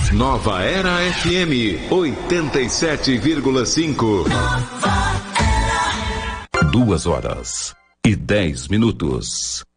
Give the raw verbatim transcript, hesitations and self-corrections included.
Nova Era F M oitenta e sete vírgula cinco. Duas horas e dez minutos.